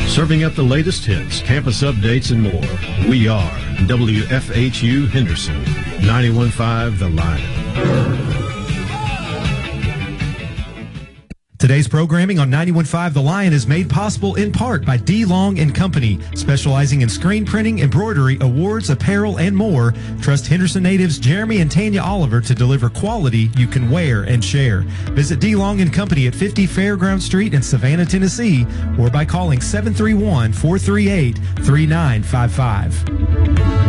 Serving up the latest hits, campus updates, and more. We are WFHU Henderson, 91.5 The Lion. Today's programming on 91.5 The Lion is made possible in part by D. Long & Company, specializing in screen printing, embroidery, awards, apparel, and more. Trust Henderson natives Jeremy and Tanya Oliver to deliver quality you can wear and share. Visit D. Long & Company at 50 Fairground Street in Savannah, Tennessee, or by calling 731-438-3955.